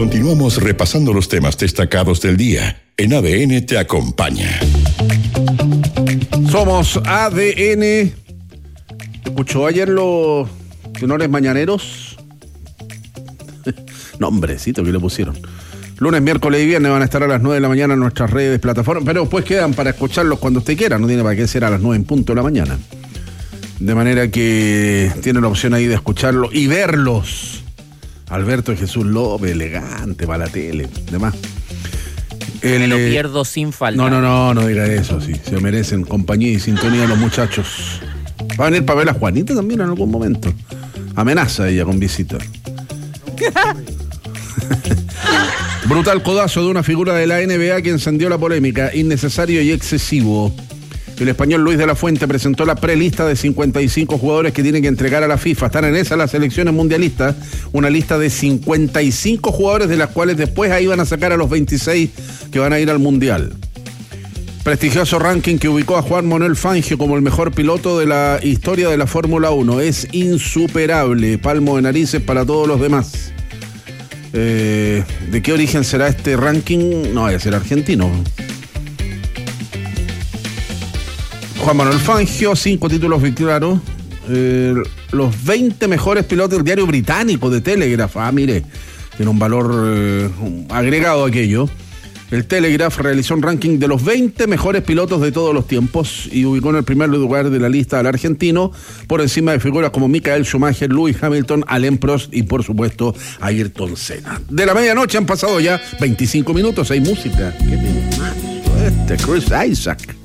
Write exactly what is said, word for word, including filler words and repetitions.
Continuamos repasando los temas destacados del día. En A D N te acompaña. Somos A D N. ¿Escuchó ayer los tenores mañaneros? Nombrecito que le pusieron. Lunes, miércoles y viernes van a estar a las nueve de la mañana en nuestras redes, plataformas, pero después quedan para escucharlos cuando usted quiera, no tiene para qué ser a las nueve en punto de la mañana. De manera que tiene la opción ahí de escucharlos y verlos. Alberto y Jesús López, elegante para la tele, demás. El, Me lo eh, pierdo sin falta. No, no, no, no diga eso, sí. Se merecen compañía y sintonía los muchachos. Va a venir para ver a Juanita también en algún momento. Amenaza ella con visita. Brutal codazo de una figura de la N B A que encendió la polémica. Innecesario y excesivo. El español Luis de la Fuente presentó la prelista de cincuenta y cinco jugadores que tienen que entregar a la FIFA. Están en esa las selecciones mundialistas. Una lista de cincuenta y cinco jugadores, de las cuales después ahí van a sacar a los veintiséis que van a ir al Mundial. Prestigioso ranking que ubicó a Juan Manuel Fangio como el mejor piloto de la historia de la Fórmula uno. Es insuperable. Palmo de narices para todos los demás. Eh, ¿De qué origen será este ranking? No vaya a ser argentino. Juan Manuel Fangio, cinco títulos victorianos. Eh, los veinte mejores pilotos del diario británico de Telegraph. Ah, mire, tiene un valor eh, agregado aquello. El Telegraph realizó un ranking de los veinte mejores pilotos de todos los tiempos y ubicó en el primer lugar de la lista al argentino, por encima de figuras como Michael Schumacher, Lewis Hamilton, Alain Prost y por supuesto Ayrton Senna. De la medianoche han pasado ya veinticinco minutos, hay música. ¿Qué temazo este? Chris Isaac.